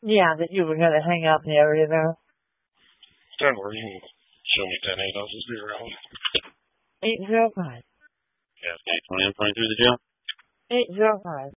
Yeah, that you were going to hang out in the area there. Don't worry, you can show me 10 8. I'll just be around. 805. Yeah. 820, I'm coming through the jail. 805.